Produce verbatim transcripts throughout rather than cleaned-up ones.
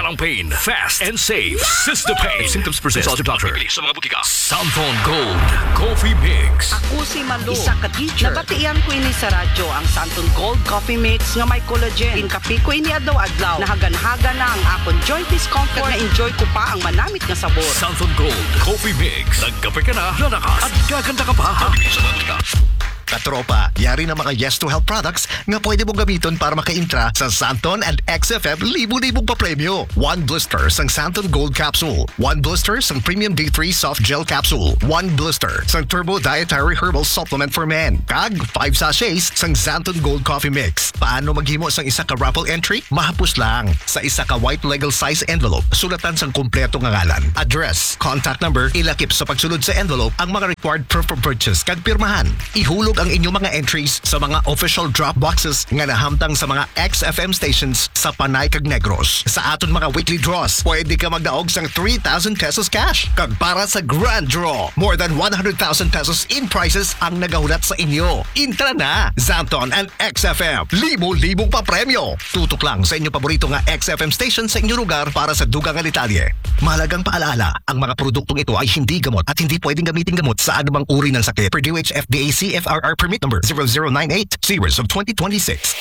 Walang pain. Fast and safe. Sistapain. If symptoms persist, consult your doctor. Sa mga butika. Santon Gold Coffee Mix. Ako si Malu, isa ka teacher. Nabatian ko ini sa radyo ang Santon Gold Coffee Mix nga may collagen. Pinkapi ko ini adlaw-adlaw. Nahagan-hagan na ang akon joint discomfort. Na-enjoy ko pa ang manamit nga sabor. Santon Gold Coffee Mix. Nagkape ka na, lalakas at gaganda ka pa. Sa mga butika. Katropa, yari na mga Yes to Health products nga pwede mong gamiton para maka-intra sa Santon and X F M libo-libong papremyo. One blister sang Santon Gold Capsule. One blister sang Premium D three Soft Gel Capsule. One blister sang Turbo Dietary Herbal Supplement for Men. Kag five sachets sang Santon Gold Coffee Mix. Paano maghimo sang isa ka raffle entry? Mahapos lang. Sa isa ka white legal size envelope, sulatan sang kumpleto nga ngalan, address, contact number, ilakip sa pagsulod sa envelope ang mga required proof of purchase kag pirmahan. Ihulog ang inyong mga entries sa mga official drop boxes nga nahamtang sa mga X F M stations sa Panay kag Negros. Sa aton mga weekly draws, pwede ka magdaog sang three thousand pesos cash. Kag para sa grand draw, more than one hundred thousand pesos in prizes ang nagahulat sa inyo. Intra na! Santon and X F M, libo-libong papremyo. Tutok lang sa inyong paborito nga X F M station sa inyong lugar para sa dugang nga detalye. Mahalagang paalala, ang mga produktong ito ay hindi gamot at hindi pwedeng gamitin gamot sa anumang uri ng sakit. Per D O H F D A C F R R permit number zero zero nine eight, series of twenty twenty-six.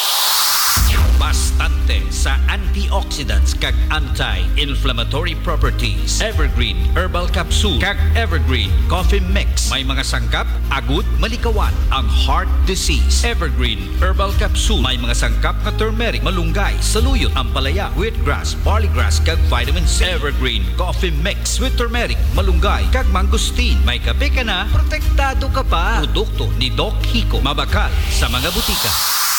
Bastante sa antioxidants kag anti-inflammatory properties. Evergreen Herbal Capsule kag Evergreen Coffee Mix. May mga sangkap, agud, malikawan ang heart disease. Evergreen Herbal Capsule. May mga sangkap nga turmeric, malunggay, saluyot, ampalaya, wheatgrass, barleygrass kag vitamin C. Evergreen Coffee Mix with turmeric, malunggay kag mangosteen. May kape ka na, protektado ka pa. Produkto ni Doc Hico. Mabakal sa mga butika.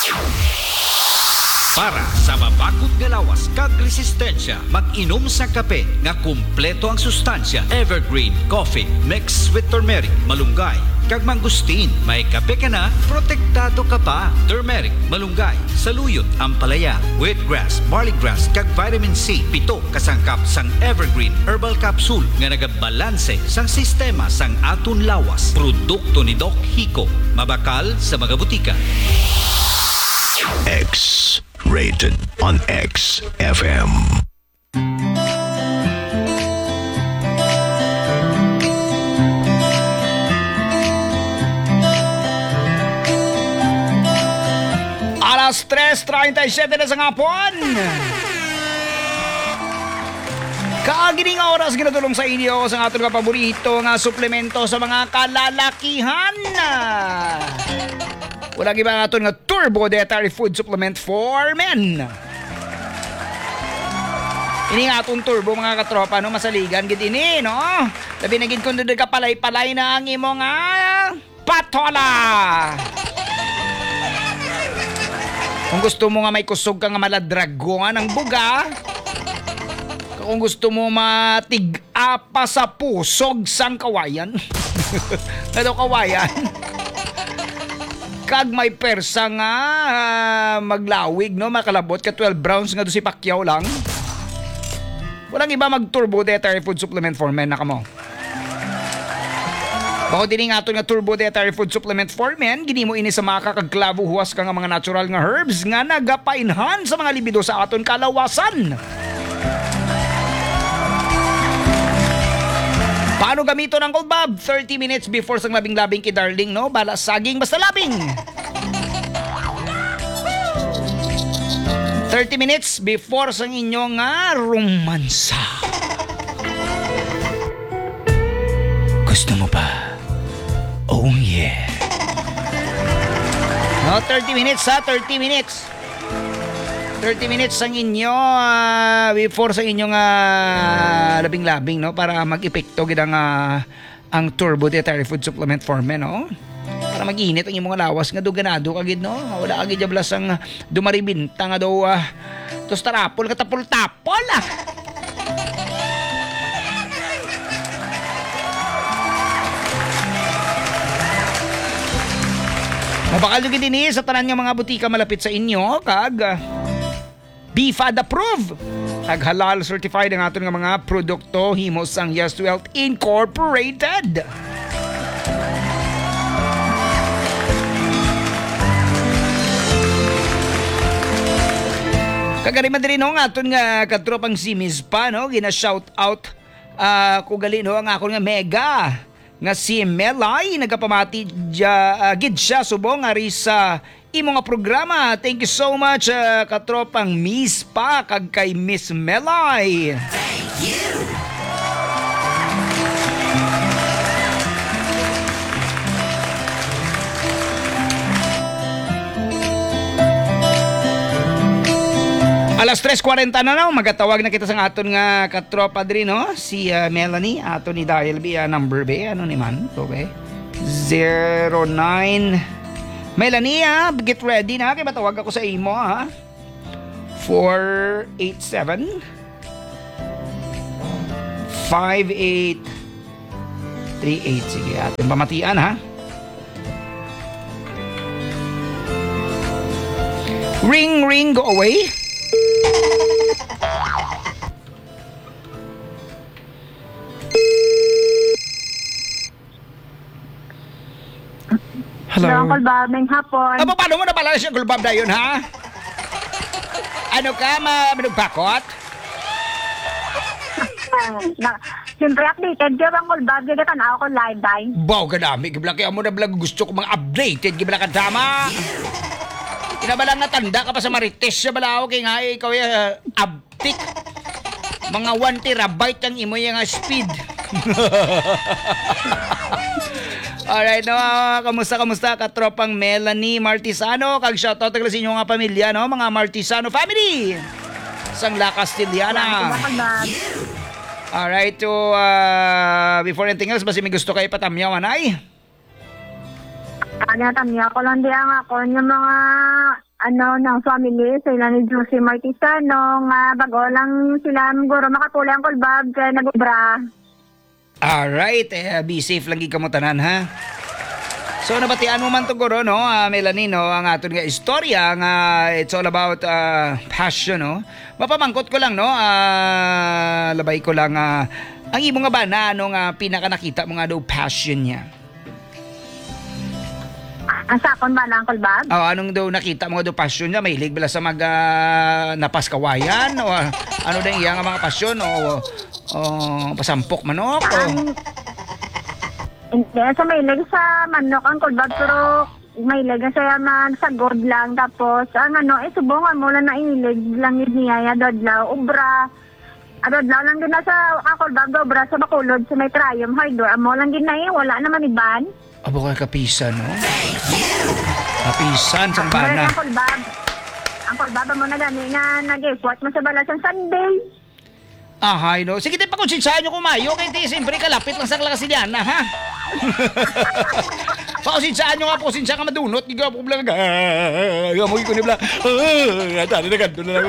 Para sa mabakod nga lawas kag resistensya, mag-inom sa kape nga kumpleto ang sustansya. Evergreen Coffee Mix with turmeric, malunggay kag mangosteen. May kape ka na, protektado ka pa. Turmeric, malunggay, saluyot, ampalaya, wheatgrass, barleygrass kag vitamin C. Pito kasangkap sang Evergreen Herbal Capsule nga nagabalanse sang sistema sang aton lawas. Produkto ni Doc Hico. Mabakal sa mga butika. X rated on X F M. Alas tres treinta y siete na sa ngapon. Kaagini nga oras ginatulong sa inyo sa aton nga paborito nga suplemento sa mga kalalakihan. Wala iba nga aton nga Turbo Dietary Food Supplement for Men. Ini nga aton turbo mga katropa, no, masaligan gid ini, no. Labi na gid kun ka palay-palay na ang imo nga patola. Kung gusto mo nga may kusog ka nga maladragon ang buga, kung gusto mo matig-apa sa pusog sang kawayan, ano kawayan? Kag may persa nga uh, maglawig, no, makalabot ka twelve rounds nga do si Pacquiao lang. Walang iba mag Turbo Dietary Food Supplement for Men na kamo. Bako din nga ito nga Turbo Dietary Food Supplement for Men, gini mo ini sa mga kakagklavo huwas ka nga mga natural nga herbs nga nagapainhan sa mga libido sa aton kalawasan. Paano gamito ng Cold Bob? thirty minutes before sang labing-labing ki darling, no? Bala saging basta labing. thirty minutes before sang inyong nga romansa. Gusto mo ba? Oh yeah. No, thirty minutes ha, thirty minutes. thirty minutes ang inyo uh, before sa inyong uh, labing-labing, no, para mag-epekto gid ang uh, ang Turbo Dietary Food Supplement for Men, no, para mag-init ang imong lawas nga duganado kagid, no, wala kagid jablas ang dumaribinta nga daw uh, tostarapol katapol-tapol ah. Mabakal nyo din sa tanan nga mga butika malapit sa inyo kag uh, B F A D approved. Kag halal certified ang aton nga mga produkto himo sang Yes to Health Incorporated. Kagari madiri no nga aton nga katropang si Miss Pa no gina shout out uh, ko gali no ang akon nga mega nga si Melay nagapamati ja, uh, gid siya subong nga ri sa imo nga programa. Thank you so much uh, katropang Miss Pa kag kay Miss Melay. Alas tres forty na na, magatawag na kita sa aton nga katropa diri no, si uh, Melanie, aton ni dial B, uh, number B, ano ni man, okay? zero nine Melanie, ah, get ready na, kaya matawag ako sa imo, ha? four eight seven five eight three eight, sige, atin pamatian, ha? Ring, ring, go away. Hello, Uncle Bob, ng hapon. Aba, paano mo na pala siya gulbab na yun, ha? Ano ka, ma manugpakot? na, Siyempre, updated ka bang Uncle Bob? Gagatan ako live dahil. Baw, kadami. Gibla kaya mo na vlog gusto ko mga updated. Gibla ka tama. Inabalang nga tanda ka pa sa Marites siya balaw. Kaya nga, eh, ikaw yung uh, uptick. Mga one terabyte ang imo yung uh, speed. Alright, no, kamusta, kamusta, katropang Melanie Martisano, kag shoutout sa inyo nga pamilya, no, mga Martisano family, sang La Castellana. Alright, so, uh, before anything else, basi may gusto kayo patamyaw, anay? Ano, tamya ko lang diyan ako yung mga, ano, ng family, sila ni Josie Martisano, nga bago lang sila, siguro makapuli ang Uncle Bob, kaya nag-ubra. Alright, eh, be safe lang gikamotanan, ha? So, nabatian mo man to guro, no, uh, Melanie, no, ang aton nga istorya, nga it's all about uh, passion, no? Mapamangkot ko lang, no, uh, labay ko lang, uh, ang imo nga ba na, ano nga, pinaka nakita mo nga daw passion niya? Ang sakon ba na, Uncle Bob? Oh, anong daw nakita mo nga daw passion niya? Mahilig bala sa mag, uh, napaskawayan, o uh, ano daw iya nga mga passion, o... Oh, pasampok manok o? Um, hindi, sa mailig sa manok ang Uncle Bob, pero mailig sa magsagod lang. Tapos, ang ano, eh, subungan mo lang na ilig lang yun niya, adodlaw, ubra. Adodlaw lang din na sa Uncle Bob, ubra sa Bacolod, sa may Triumph, hardware. Amo lang din na eh, wala naman iban. Abo ka kapisan, no? Kapisan, sang Pero bana. Uncle Bob, Uncle Bob, mo na gani nga nag-effort mo sa balas ng Sunday. Ahay, no? Sige, tayo pakonsinsyahan nyo kumayo. Kaya tayo, siyempre, kalapit lang sa Lakasiliana, ha? Pakonsinsyahan nyo nga, pakonsinsya ka madunot. Giga po blang, ah, gamoy ko ni blang, ah, dali na ganto na lang.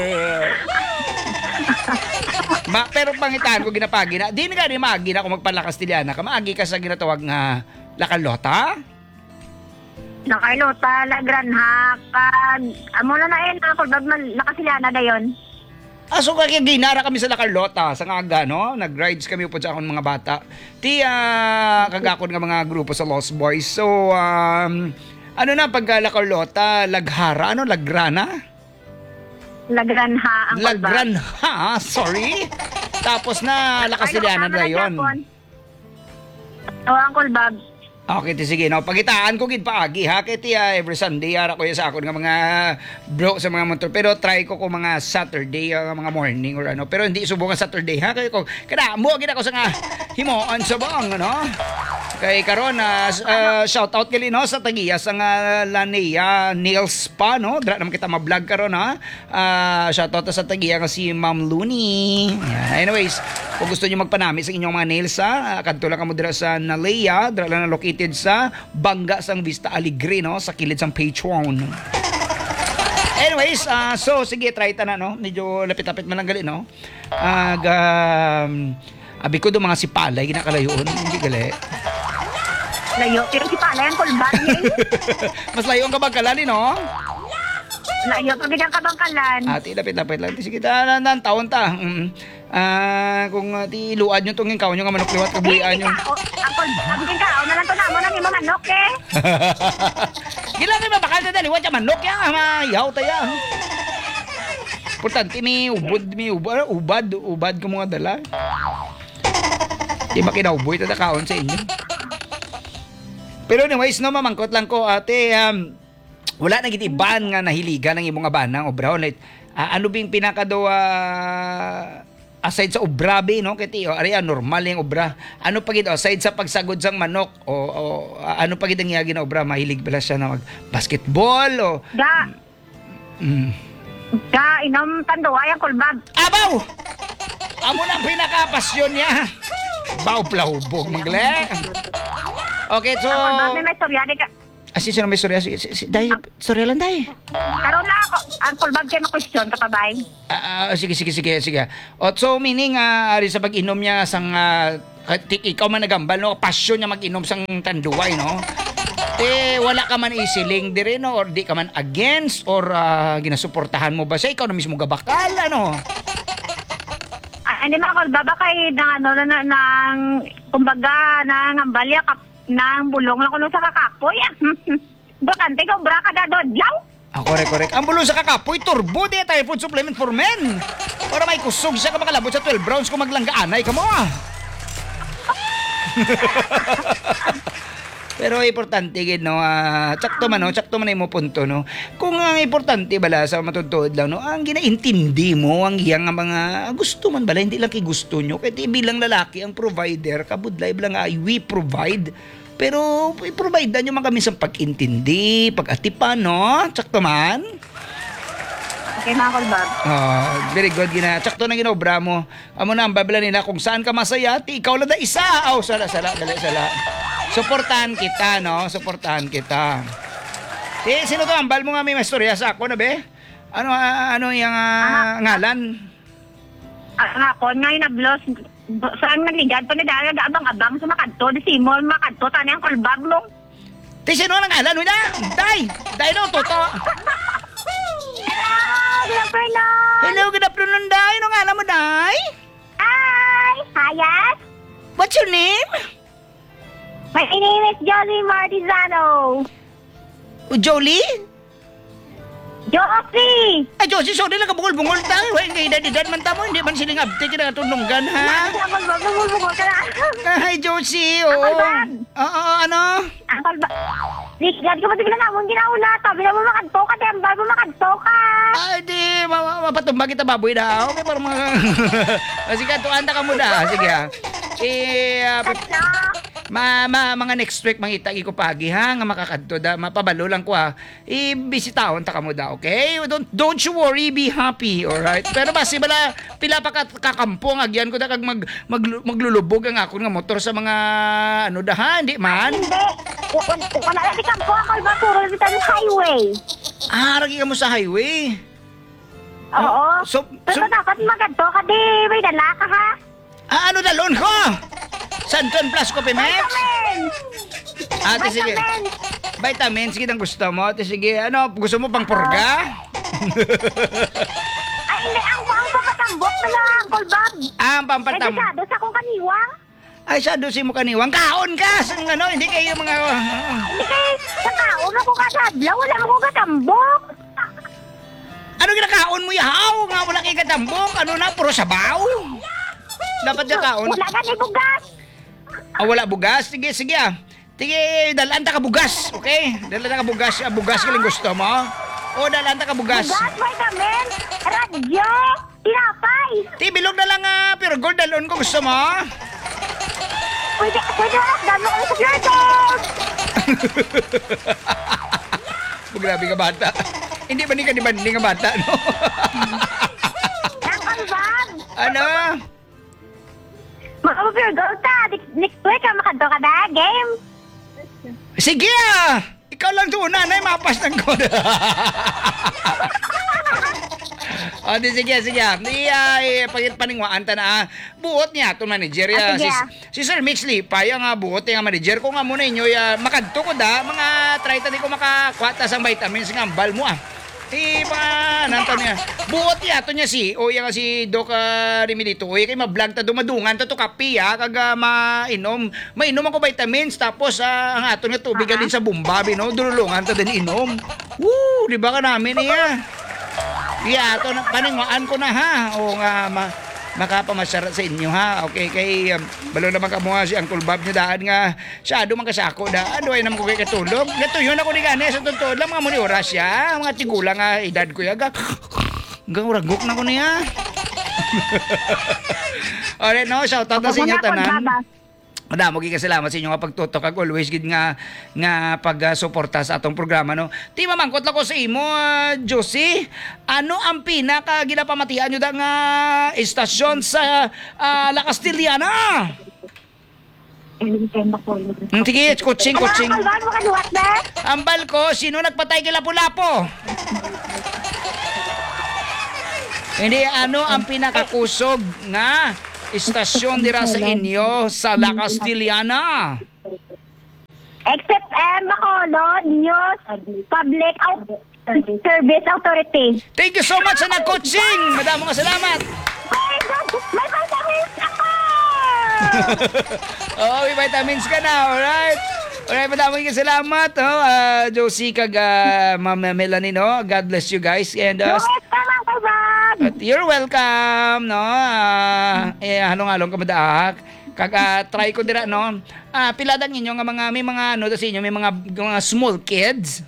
Ma, pero pangitaan ko ginapagi na, di na gani maagi na kung magpalakastiliana ka. Maagi ka sa ginatawag nga lakalota? Nakailota, lagranha, kag, amo na na eh, Uncle Bob, Lakasiliana na yun. Ah, so kaya ginara kami sa La Carlota, sa Ngaga, no? Nag-rides kami po sa akong mga bata. Ti, uh, kagakon nga mga grupo sa Lost Boys. So, um, ano na, pagka La Carlota, Laghara, ano, Lagrana? Lagranha, ang Lagranha, sorry. Tapos na, Lakasiliana na yun. Oo, Uncle Bob. Okay, ti, sige, no? Pagitaan ko gid paagi, ha? Kaya ti, uh, every Sunday, ara ko yan sa akon nga mga bro sa mga motor. Pero try ko ko mga Saturday, uh, mga morning or ano. Pero hindi subukan Saturday, ha? Kaya ko, kada mo, gina ko sa nga himoan sa bang, ano? Kay karon uh, uh, shout out gali no sa tagiya sa nga Lanea Nails Spa, no? Dra naman kita ma-vlog karon, ha. Uh, shout out sa tagiya nga si Ma'am Looney. Yeah. Anyways, kung gusto niyo magpanami sa inyong mga nails, ha, kadto lang kamo dira sa Nalea, dra lang na located sa Bangga sang Vista Alegre, no, sa kilid sang Patron. Anyways, uh, so sige, try ta na, no. Medyo lapit-lapit man lang gali, no. Ag um, abi ko do mga sipalay ginakalayon, hindi gali. Layo, pero si Palay ang kulban niya. Mas layo ang kabangkalan, no? Layo, pag ang kabangkalan. Ati, lapit-lapit lang. Sige, tanan, tanan, taon ta. Mm. Ah, kung uh, ti iluad nyo tong ikaw nyo nga manok liwat kabuhian nyo. Ang kulban, ang kao na lang to na mo nang imo manok, eh. Gila kayo mabakal na liwat ya manok ya, mayaw tayo. Importante, may ubod, may ubad, ubad, ubad ko mga dala. Di ba kinauboy, tatakaon sa inyo. Pero anyways, no, mamangkot lang ko, ate, um, wala na gitiban nga nahiligan ng imong abanang obra. Ulit, ah, ano bing pinaka daw, ah, aside sa obra, be, no? Kaya tiyo, ari, ah, normal yung obra. Ano pa gito, aside sa pagsagod sang manok, o, o ah, ano pa gito ang iyagi na obra, mahilig pala siya na mag-basketball, o, Da, mm. da, inom tanduay ang kulbag. Abaw! Amo na ang pinaka-pasyon niya. Baw plahubog, magle. Okay, so... Ang kulbag may may storya, di ka. Ah, si sino may storya? Si, si, si, day, storya lang, day. Karoon na ako, ang kulbag kayo na-question, kapabay. Ah, ah, sige, sige, sige, sige. O, so, meaning, ah, ari sa pag-inom niya sang, ah, katik, ikaw man nagambal, no? Pasyon niya mag-inom sang tanduay, no? Eh, wala ka man isiling di rin, no? Or di ka man against, or ah, ginasuportahan mo ba siya? Ikaw na mismo gabakal, ano? Ah, hindi mga kulbag ba kay na, ano, na, na, ng, kumbaga, ng ambalya, kap, ng bulong lang kuno sa kakapoy. Bakante ka, bra ka na doon lang. Ah, correct, correct. Ang bulong sa kakapoy, turbo, di tayo food supplement for men. Para may kusog siya ka makalabot sa twelve rounds kung maglanggaanay ka mo, ah. Pero importante gid no, uh, tsakto man no, tsakto man mo punto no. Kung ang importante bala sa matutuod lang no, ang ginaintindi mo ang iyang mga gusto man bala, hindi lang kay gusto nyo. Kaya bilang lalaki ang provider, kabudlay lang ay we provide. Pero i-provide nyo man kami sa pag-intindi, pag-atipan no, tsakto man. Okay mga kulbag. Ah, very good gina. Tsakto na ginobra mo. Amo na ang babala nila kung saan ka masaya, ti ikaw lang na isa. Aw, oh, sala sala dali sala. Suportahan kita, no? Suportahan kita. Eh, sino to? Ambal mo nga may mastorya sa ako na, be? Ano, ah, ano yung ah, ngalan? Ang ako, ngayon na blos, saan nagligad pa ni Dara, abang-abang sa makadto, di simol, makadto, tani ang kulbag mo. Ti, sino ang ngalan? Uy na! Day! Day no, toto! Hello, good afternoon. Hello, good afternoon, Day. Ano ngalan mo, Day? Hi, Hayas. What's your name? My name is Josie Martizano. Jolie? Josie! Ay, Josie, sorry lang kabungol-bungol ta. Hindi, edad-edad man tamo. Hindi man siling abte ka natulunggan, ha? Bumubugol ka na. Hi, Josie. Oo. Kalbag. Oo, ano? Ang kalbag. Ligad ka pa di namon ginaula. Sabi na mo makadto ka, tembal mo makadto ka. Ay, di. Ma- ma- Mapatumba kita baboy na. Okay, parang mga... O, sige, tuanda ka muna. Sige, ha. Eh, ah, Ano? ma, ma, mga next week mangita ko pagi ha nga makakadto da mapabalo lang ko ha i-bisitahon ta kamo da, okay? Don't don't you worry, be happy, all right? Pero basi bala pila pa ka kakampong agyan ko da kag mag, mag maglulubog ang ako nga motor sa mga ano da ha, hindi man. Hindi. Wala na di kampo ang kalbag. Puro na kita ng highway. Ah, ragi ka mo sa highway. Oo. So, so Pero dapat makadto ka di. May dala ka ha. ah, ano dalon ko? Santon Plus Coffee Max? Vitamin. Ate, sige. Vitamin. Vitamins, sige ang gusto mo. Ate, sige. Ano, gusto mo pang purga? Ay, hindi. Ang ang papatambok na lang ang kulbag. Ah, ang Eh, pampatam. desado sa kong kaniwang. Ay, siya doon mo kaniwang. Kaon ka! Sang ano, hindi kayo mga... Hindi kay sa kaon ako kasadlaw. Wala mo kong katambok. Ano ginakaon mo yahaw? Nga wala kayo katambok. Ano na, puro sabaw? Dapat ka kaon. Wala ka ni bugas. Ah, wala bugas? Sige, sige ah. Sige, dalaan ta ka bugas, okay? Dalaan ta ka bugas. Ah, bugas ka lang gusto mo? O, dalaan ta ka bugas. Bugas, vitamin, radyo, tinapay. Ti, bilog na lang ah. Pero gold, dalon ko gusto mo? Pwede, pwede ako. Dami ko sa Pure Grabe ka bata. Hindi ba ni ka di ba ni ka bata, no? Ang kalbag. Ano? Mag-Pure Gold ta. Next week, makadto ka na. Game. Sige ah! Ikaw lang doon, nanay, mapas ng ko. O, di sige, sige. Di, ay, pagit paningwaan ta na, ah. Buot niya, itong manager. Ah, si, sige, ah. si Sir Mix Lipay, ang ah, buot niya manager. Kung nga muna inyo, ah, makadto ko da, mga try ta di ko makakwata sa vitamins ng ambal mo, ah. Di, mga, nanto niya. Buot niya, ito niya si, o yung si Doc uh, Remilito, o yung kay mablog ta, dumadungan ta to kapi, ah, kag uh, mainom. Mainom ako vitamins, tapos, ah, ang ato nga tubig din sa bumbabi, no? Dululungan ta din inom. Woo, di ba ka namin, iya? Yeah, to na paningoan ko na ha. O nga ma makapamasyara sa inyo ha. Okay, kay um, balo naman ka mo nga si Uncle Bob niya daan nga siya do man kasako daan do ay naman ko kay katulog. Natuyon ako ni gani sa tuntod lang mga muni oras ya. Mga tigulang nga edad ko yaga. Hanggang uragok na ko niya. Alright, no, shout out na sa inyo tanan. Madamo gyud salamat sa inyo nga pagtutok kag always gid nga nga pag-suporta sa atong programa no. Ti mamangkot lang ko sa imo uh, Josie. Ano ang pinaka ginapamatian nyo da nga estasyon sa uh, La Castillana? Mm, sige, coaching, coaching. Ambal ko, sino nagpatay kay Lapu-Lapu? Hindi, ano ang pinakakusog nga istasyon dira sa inyo sa La Castillana? X F M Bacolod News Public Out- Service Authority. Thank you so much sa nag-coaching. Madamo nga salamat. Ay, may vitamins ako! Oh, may vitamins ka na, alright? Alright, madamo nga salamat. Oh, uh, Josie kag uh, Ma'am Melanie, no? God bless you guys. And uh, Yes, tama ka ba? At you're welcome, no? Ah, eh, halong-halong ka madaak. Kag ah, try ko dira, no? Ah, piladang inyo nga mga may mga ano sa inyo, may mga mga small kids.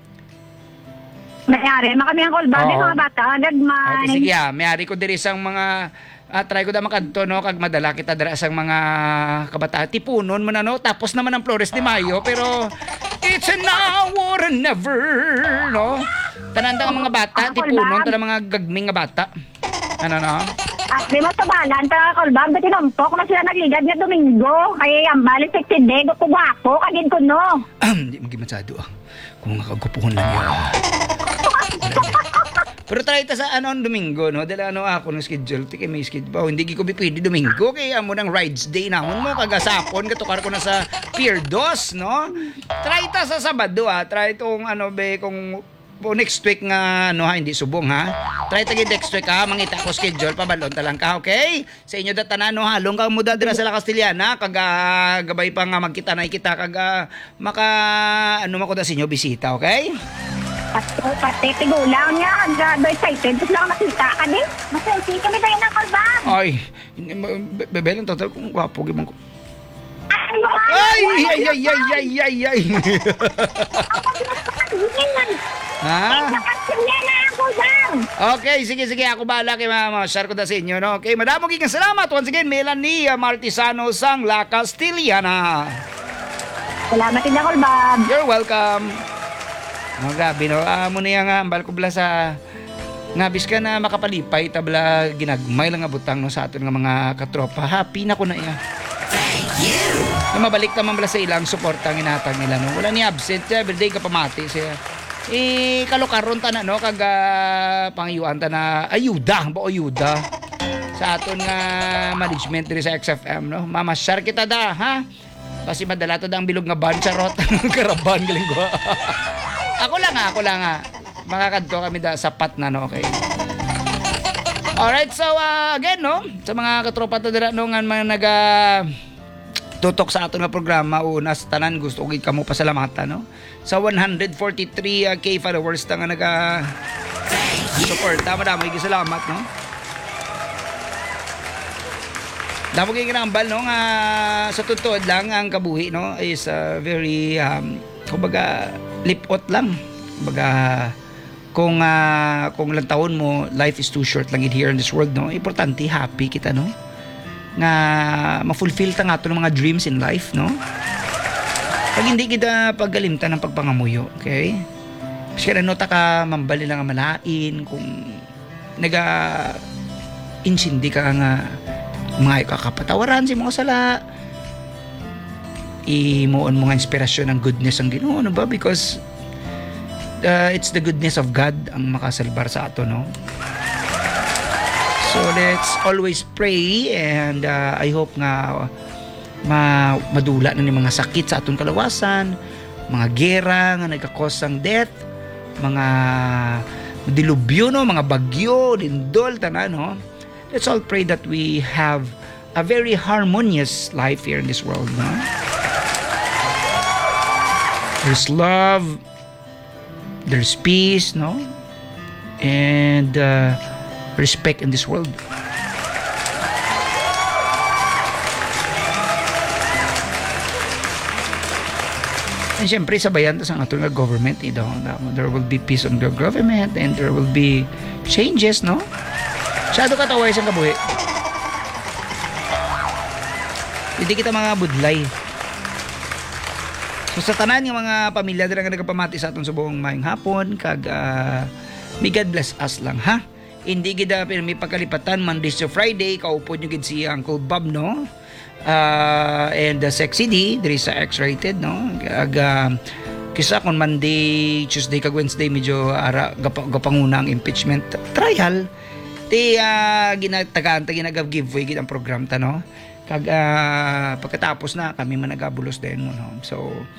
Mayari, makami ang kulbado Oo. mga bata. Nagmay. Okay, sige, ah, mayari ko diri sang mga ah, try ko da makadto, no? Kag madala kita dira sang mga kabataan. Tipunon mo na, no? Tapos naman ang Flores de Mayo, pero it's a now or never, no? Tananda ang mga bata, tipunon, tanang mga gagming nga bata. Ano, no? At di mo sabalan, ta kulbado, tinampok na sila nagligad nga Domingo. Kaya yung balik sexy day, gusto guwapo, kagin ko no. Hindi mo gimatsado ah. Kung nakagupuhon lang yun. Pero try ta sa ano Domingo, no? Dala ano ako ng schedule, tiki may schedule ba? Hindi gi ko pwede Domingo kaya mo ng rides day nahon mo kagasapon katukar ko na sa Pier dos, no? Try ta sa Sabado ah. Try tong ano be kung po next week nga ano ha, hindi subong ha. Try ta gid next week ha, mangita ko schedule pabalon ta lang ka, okay? Sa inyo da tanan no, halong ka muda dira sa La Castillana kag ah, gabay pa nga magkita na kita kag ah, maka ano mako da sa inyo bisita, okay? Pato, pati, tigulang niya. Ang gado excited. Tapos lang nakita ka din. Maselfie kami tayo ng kulbado. Ay, bebe lang total kung gwapo gimong ko. Ay, Ay, ay, ay, ay, ay, ay, ay. Ha? Okay, sige, sige. Ako bahala kay mama. Share ko na sa inyo, no? Okay, madamo gigang salamat. Once again, Melanie Martisano sang La Castillana. Salamat din ako, Bob. You're welcome. Oh, grabe, no? Ah, muna yan nga, ambal ko bala sa ngabis ka na makapalipay, tabla ginagmay lang nga butang no, sa aton nga mga katropa. Happy na ko na iya. Na mabalik naman bala sa ilang suporta ang inatag nila, no? Wala ni absent, everyday ka pamati siya. Eh, kalukaron ta na, no? Kag uh, pangyuan ta na ayuda, ba ayuda sa aton nga management diri sa X F M, no? Mama, share kita da, ha? Kasi madala to da ang bilog nga ban, charot. Karaban, galing ko. Ako lang nga, ako lang nga. Makakadto kami da sapat na, no? Okay. Alright, so uh, again, no? Sa mga katropa to dira no, nga mga naga tutok sa aton nga programa, una sa tanan gusto ko kamo pasalamatan, no? Sa one hundred forty-three uh, K followers ta nga naga support. Tama damo gyud salamat, no? Damo gyud ginambal, no? Nga sa totoo lang ang kabuhi, no, is uh, very um, kumbaga lipot lang. Kumbaga kung uh, kung lang taon mo, life is too short lang here in this world, no? Importante happy kita, no? Nga ma-fulfill ta nga ito ng mga dreams in life, no? Pag hindi kita paggalimtan ng pagpangamuyo, okay? Kasi ano ta ka mambali lang ang malain kung naga insindi ka nga mga kakapatawaran si mga sala imuon mo nga inspirasyon ng goodness ang Ginoo, ano ba? Because uh, it's the goodness of God ang makasalbar sa ato, no? So let's always pray and uh, I hope nga ma madula na ni mga sakit sa atong kalawasan, mga gera nga nagka-cause ng death, mga dilubyo, no, mga bagyo, lindol, tanan, no? Let's all pray that we have a very harmonious life here in this world, no? There's love, there's peace, no? and uh, respect in this world. And syempre, sabayan to sa ating government, you know, there will be peace on the government and there will be changes, no? Masyado kataway sa kabuhi. Hindi kita mga budlay. So sa tanan ng mga pamilya dira nga nagapamati sa aton sa buong mayong hapon, kag uh, may God bless us lang, ha? Hindi gida may pagkalipatan Mondays to Friday, kaupod nyo gid si Uncle Bob, no? Uh, and the Sexy D there is a X-rated, no? Kag uh, kisa kon Monday, Tuesday kag Wednesday medyo ara gap- gapanguna ang impeachment trial. Ti uh, ginatagaan ta ginagav giveaway gid ang program ta, no? Kag uh, pagkatapos na kami man nagabulos din, no? So